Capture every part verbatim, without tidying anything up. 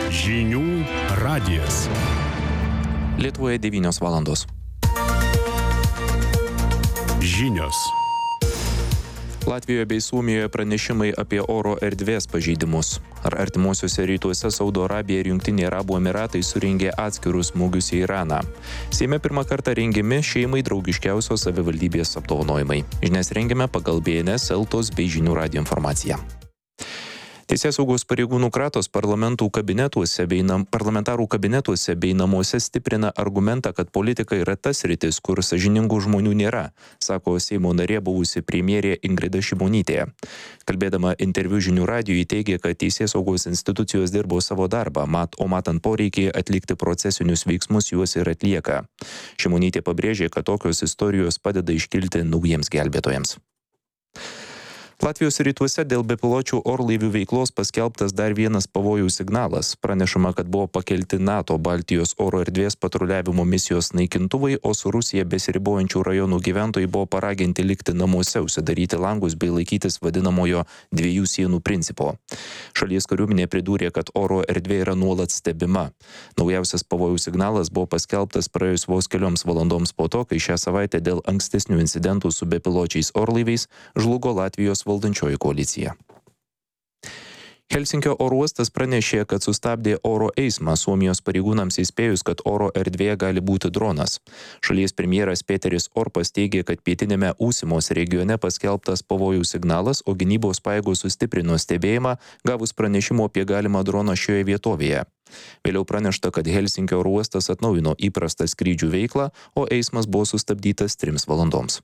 Žinių radijas. Lietuvoje devynios valandos. Žinios. Latvijoje bei Suomijoje pranešimai apie oro erdvės pažeidimus. Ar artimuosiuose rytuose Saudo Arabija ir Jungtiniai Arabų Emiratai surengė atskirus smūgius į Iraną. Seime pirmą kartą rengiami šeimai draugiškiausios savivaldybės apdovanojimai. Žinias rengiame pagal B N S, Eltos bei Žinių radijo informaciją. Teisėsaugos pareigūnų kratos parlamentų kabinetuose bei nam, parlamentarų kabinetuose bei namuose stiprina argumentą, kad politika yra tas sritis, kur sąžiningų žmonių nėra, sako Seimo narė buvusi premjerė Ingrida Šimonytė. Kalbėdama interviu Žinių radijui teigė, kad teisėsaugos institucijos dirbo savo darbą, mat, o matant poreikį atlikti procesinius veiksmus juos ir atlieka. Šimonytė pabrėžė, kad tokios istorijos padeda iškilti naujiems gelbėtojams. Latvijos rytuose dėl bepiločių orlaivių veiklos paskelbtas dar vienas pavojų signalas. Pranešama, kad buvo pakelti NATO Baltijos oro erdvės patruliavimo misijos naikintuvai, o su Rusija besiribojančių rajonų gyventojai buvo paraginti likti namuose, užsidaryti langus bei laikytis vadinamojo dviejų sienų principo. Šalies kariuomenė pridūrė, kad oro erdvė yra nuolat stebima. Naujausias pavojų signalas buvo paskelbtas praėjus vos kelioms valandoms po to, kai šią savaitę dėl ankstesnių incidentų su bepiločiais orlaiviais žlugo Latvijos valdančioji koalicija. Helsinkio oro uostas pranešė, kad sustabdė oro eismą Suomijos pareigūnams įspėjus, kad oro erdvėje gali būti dronas. Šalies premjeras Peteris Orpas teigė, kad pietinėme Ūsimos regione paskelbtas pavojų signalas, o gynybos pajėgos sustiprino stebėjimą, gavus pranešimo apie galimą droną šioje vietovėje. Vėliau pranešta, kad Helsinkio oro uostas atnaujino įprastą skrydžių veiklą, o eismas buvo sustabdytas trims valandoms.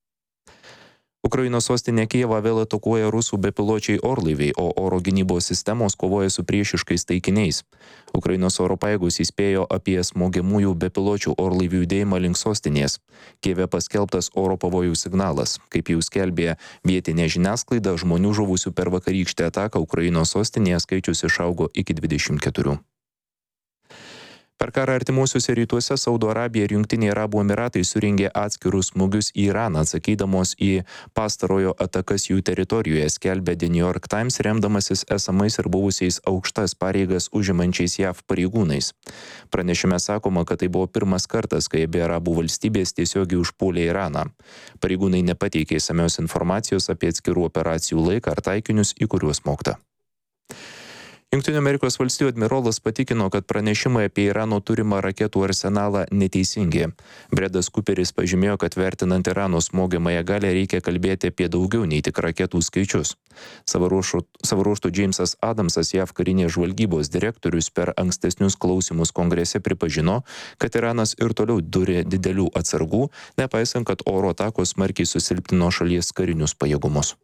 Ukrainos sostinė Kijevą vėl atakuoja rusų bepiločiai orlaiviai, o oro gynybos sistemos kovoja su priešiškais taikiniais. Ukrainos oro pajėgos įspėjo apie smogiamųjų bepiločių orlaivių judėjimą link sostinės. Kijeve paskelbtas oro pavojų signalas. Kaip jau skelbė vietinė žiniasklaida, žmonių žuvusių per vakarykštę ataką Ukrainos sostinėje skaičius išaugo iki dvidešimt keturių. Per karą artimuosiuose rytuose Saudo Arabija ir Jungtiniai Arabų Emiratai surengė atskirus smūgius į Iraną, atsakydamos į pastarojo atakas jų teritorijoje, skelbė The New York Times, remdamasis esamais ir buvusiais aukštas pareigas užimančiais J A V pareigūnais. Pranešime sakoma, kad tai buvo pirmas kartas, kai abi arabų valstybės tiesiogiai užpuolė Iraną. Pareigūnai nepateikė išsamios informacijos apie atskirų operacijų laiką ar taikinius, į kuriuos smogta. Jungtinių Amerikos valstijų admirolas patikino, kad pranešimai apie Irano turimą raketų arsenalą neteisingi. Bredas Cooperis pažymėjo, kad vertinant Irano smogiamąją galią reikia kalbėti apie daugiau nei tik raketų skaičius. Savo ruožtu Jamesas Adamsas, J A V karinės žvalgybos direktorius, per ankstesnius klausimus kongrese pripažino, kad Iranas ir toliau turi didelių atsargų, nepaisant, kad oro atakos smarkiai susilpnino šalies karinius pajėgumus.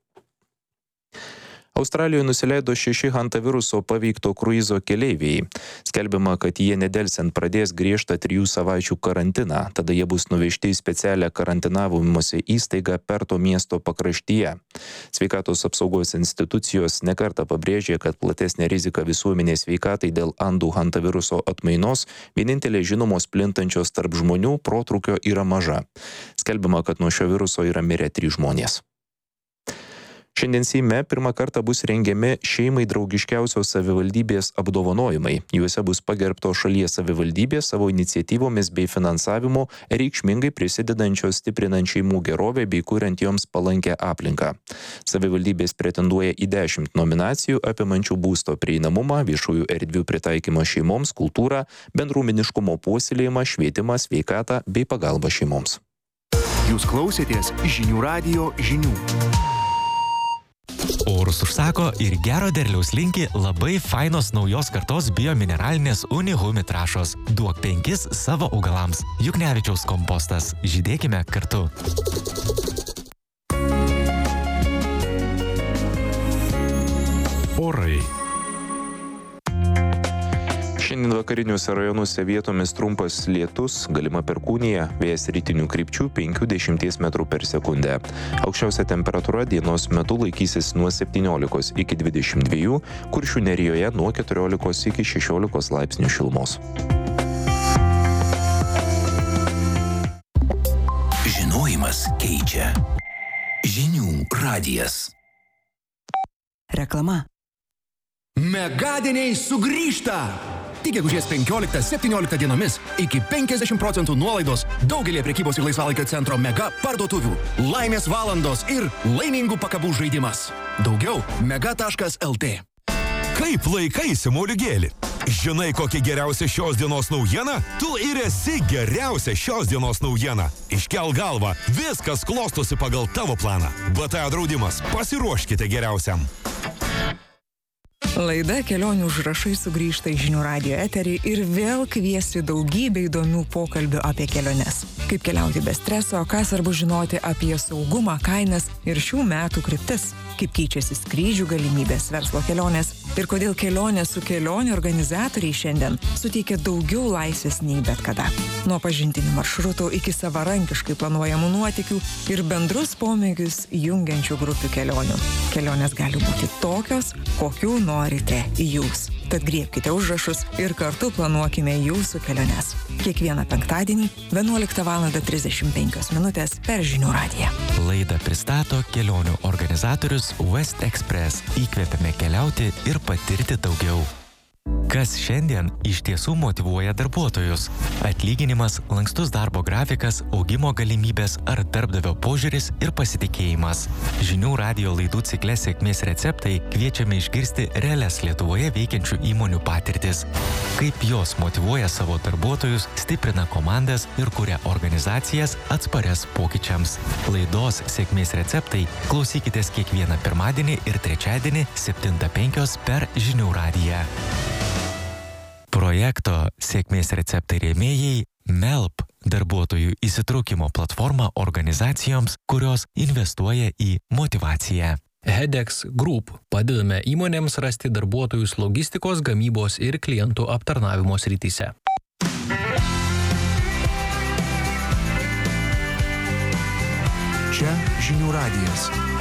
Australijoje nusileido šeši hantaviruso paveikto kruizo keleiviai. Skelbiama, kad jie nedelsiant pradės griežtą trijų savaičių karantiną, tada jie bus nuvežti į specialią karantinavimosi įstaigą Perto miesto pakraštyje. Sveikatos apsaugos institucijos nekartą pabrėžė, kad platesnė rizika visuomenės sveikatai dėl andų hantaviruso atmainos, vienintelė žinomos plintančios tarp žmonių, protrūkio yra maža. Skelbiama, kad nuo šio viruso yra mirę trys žmonės. Šiandien Seime pirmą kartą bus rengiami šeimai draugiškiausios savivaldybės apdovanojimai. Juose bus pagerbtos šalies savivaldybės savo iniciatyvomis bei finansavimu reikšmingai prisidedančios stiprinant šeimų gerovę bei kuriant joms palankę aplinką. Savivaldybės pretenduoja į dešimt nominacijų apimančių būsto prieinamumą, viešųjų erdvių pritaikymą šeimoms, kultūrą, bendruomeniškumo puoselėjimą, švietimą, sveikatą bei pagalbą šeimoms. Jūs klausėtės Žinių radijo žinių. Orus užsako ir gero derliaus linki labai fainos naujos kartos biomineralinės Unihumi trąšos. Duok penkis savo augalams. Juknevičiaus kompostas. Žydėkime kartu. Orai. Šiandien vakariniuose rajonuose vietomis trumpas lietus, galima perkūnija, vėjas rytinių krypčių penkių dešimties metrų per sekundę. Aukščiausia temperatūra dienos metu laikysis nuo septyniolikos iki dvidešimt dviejų, Kuršių Nerijoje nuo keturiolikos iki šešiolikos laipsnių šilumos. Žinojimas keičia. Žinių radijas. Reklama. Megadieniai sugrįžta! Tik gegužės penkioliktą septynioliktą dienomis iki penkiasdešimt procentų nuolaidos daugelį prekybos ir laisvalaikio centro mega parduotuvių. Laimės valandos ir laimingų pakabų žaidimas. Daugiau mega taškas lt. Kaip laikaisi, moliūgėli? Žinai, kokia geriausia šios dienos naujiena? Tu ir esi geriausia šios dienos naujiena. Iškel galvą, viskas klostosi pagal tavo planą. B T A draudimas, pasiruoškite geriausiam. Laida Kelionių užrašai sugrįžta į Žinių radijo eterį ir vėl kviesti daugybę įdomių pokalbių apie keliones. Kaip keliauti be streso, ką svarbu žinoti apie saugumą, kainas ir šių metų kryptis. Kaip keičiasi skrydžių galimybės, verslo kelionės ir kodėl kelionė su kelionių organizatoriai šiandien suteikia daugiau laisvės nei bet kada. Nuo pažintinių maršrutų iki savarankiškai planuojamų nuotykių ir bendrus pomėgius jungiančių grupių kelionių. Kelionės gali būti tokios, kokių norite jūs. Tad griebkite užrašus ir kartu planuokime jūsų keliones. Kiekvieną penktadienį vienuoliktą valandą trisdešimt penkios minutės per Žinių radiją. Laidą pristato kelionių organizatorius West Express. Įkvepiame keliauti ir patirti daugiau. Kas šiandien iš tiesų motyvuoja darbuotojus? Atlyginimas, lankstus darbo grafikas, augimo galimybės ar darbdavio požiūris ir pasitikėjimas. Žinių radijo laidų cikle Sėkmės receptai kviečiame išgirsti realias Lietuvoje veikiančių įmonių patirtis. Kaip jos motyvuoja savo darbuotojus, stiprina komandas ir kuria organizacijas atsparias pokyčiams. Laidos Sėkmės receptai klausykitės kiekvieną pirmadienį ir trečiadienį septintą penkios per Žinių radiją. Projekto Sėkmės receptai rėmėjai Melp – darbuotojų įsitraukimo platforma organizacijoms, kurios investuoja į motyvaciją. Hedex Group – padedame įmonėms rasti darbuotojus logistikos, gamybos ir klientų aptarnavimo srityse. Čia Žinių radijas.